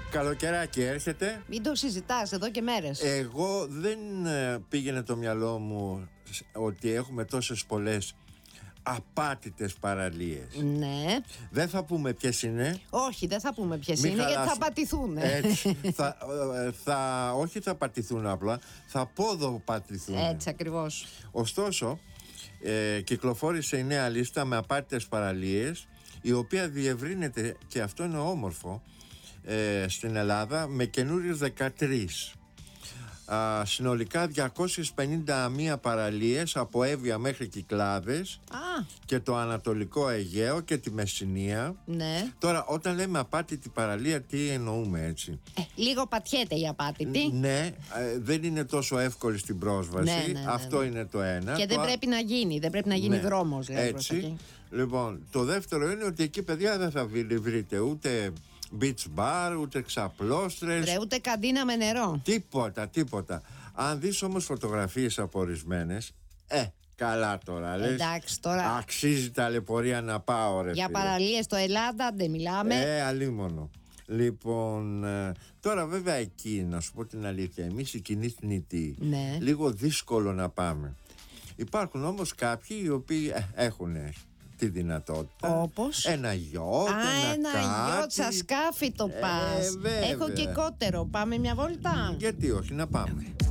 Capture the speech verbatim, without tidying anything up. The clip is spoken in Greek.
Καλοκαιράκι έρχεται. Μην το συζητάς εδώ και μέρες. Εγώ δεν πήγαινε το μυαλό μου ότι έχουμε τόσες πολλές απάτητες παραλίες. Ναι. Δεν θα πούμε ποιες είναι. Όχι, δεν θα πούμε ποιες Μην είναι, γιατί χαλάσω. θα πατηθούν. Έτσι, θα, θα, όχι θα πατηθούν απλά, θα πόδοπατηθούν. Έτσι ακριβώς. Ωστόσο, ε, κυκλοφόρησε η νέα λίστα με απάτητες παραλίες, η οποία διευρύνεται, και αυτό είναι όμορφο, ε, στην Ελλάδα με καινούριες δεκατρείς. Α, συνολικά διακόσιες πενήντα μία παραλίες από Εύβοια μέχρι Κυκλάδες. Α, Και το Ανατολικό Αιγαίο και τη Μεσσηνία. ναι. Τώρα, όταν λέμε απάτητη παραλία, τι εννοούμε, έτσι? Ε, λίγο πατιέται η απάτητη. Ναι, ε, δεν είναι τόσο εύκολη στην πρόσβαση. Ναι, ναι, ναι, Αυτό ναι. είναι το ένα. Και δεν το... πρέπει να γίνει, δεν πρέπει να γίνει Ναι, δρόμος, δηλαδή, προς έτσι. εκεί. Λοιπόν, το δεύτερο είναι ότι εκεί, παιδιά, δεν θα βρείτε ούτε beach bar, ούτε ξαπλώστρες. Ρε, ούτε καντίνα με νερό. Τίποτα, τίποτα. Αν δεις όμως φωτογραφίες από ορισμένες, ε, καλά τώρα, λες. Εντάξει, τώρα. Αξίζει ταλαιπωρία να πάω, ρε Για φίλε. παραλίες στο Ελλάδα δεν μιλάμε. Ε, αλίμονο. Λοιπόν, ε, τώρα βέβαια εκεί, να σου πω την αλήθεια, εμείς οι κοινοί θνητοί, Ναι. λίγο δύσκολο να πάμε. Υπάρχουν όμως κάποιοι οι οποίοι ε, έχουν τη δυνατότητα. Όπως? Ένα γιότ, Α, ένα, ένα κάτι. γιότ σαν σκάφη το πας. βέβαια. Έχω και κότερο. Πάμε μια βόλτα. Γιατί όχι, να πάμε.